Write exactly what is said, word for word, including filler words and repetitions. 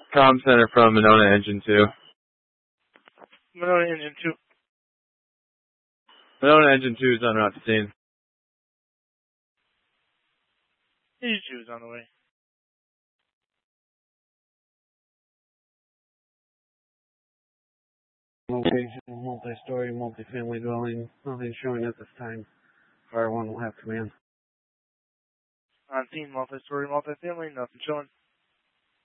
Comm center from Monona Engine two. Monona Engine two. Monona Engine two is on route to scene. Engine two is on the way. Location, multi-story, multi-family dwelling. Nothing showing at this time. Fire one will have command. On scene, multi-story, multi-family, nothing showing.